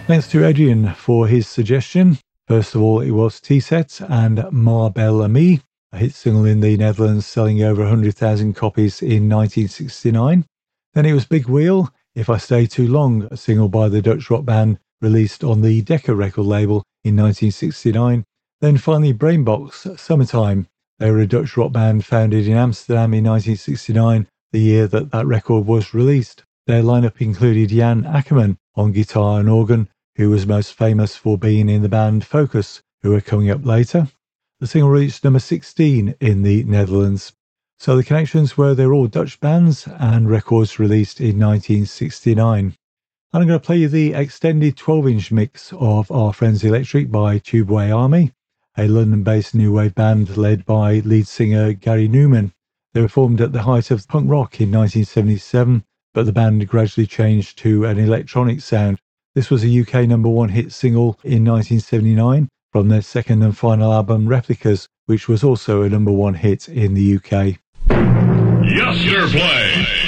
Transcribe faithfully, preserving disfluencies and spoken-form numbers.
Thanks to Adrian for his suggestion. First of all, it was T-Set and Maar Bel Ami, a hit single in the Netherlands selling over one hundred thousand copies in nineteen sixty-nine. Then it was Big Wheel, If I Stay Too Long, a single by the Dutch rock band released on the Decca record label in nineteen sixty-nine. Then finally Brainbox, Summertime. They were a Dutch rock band founded in Amsterdam in nineteen sixty-nine, the year that that record was released. Their lineup included Jan Ackerman on guitar and organ, who was most famous for being in the band Focus, who are coming up later. The single reached number sixteen in the Netherlands. So the connections were they're all Dutch bands and records released in nineteen sixty-nine. And I'm going to play you the extended twelve-inch mix of Our Friends Electric by Tubeway Army, a London-based new wave band led by lead singer Gary Newman. They were formed at the height of punk rock in nineteen seventy-seven, but the band gradually changed to an electronic sound. This was a U K number one hit single in nineteen seventy-nine from their second and final album Replicas, which was also a number one hit in the U K. Yes, sir, play.